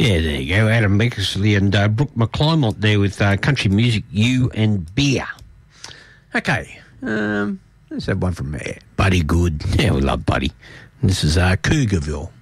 Yeah, there you go. Adam Beckersley and Brooke McClymont there with Country Music, You and Beer. Okay, let's have one from Buddy Good. Yeah, we love Buddy. This is Cougarville.